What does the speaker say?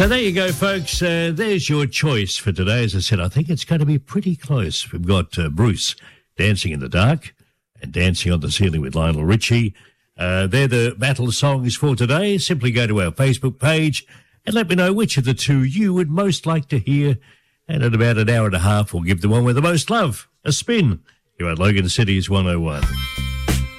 So there you go, folks. There's your choice for today. As I said, I think it's going to be pretty close. We've got Bruce, Dancing in the Dark, and Dancing on the Ceiling with Lionel Richie. They're the battle songs for today. Simply go to our Facebook page and let me know which of the two you would most like to hear. And in about an hour and a half, we'll give the one with the most love a spin here at Logan City's 101.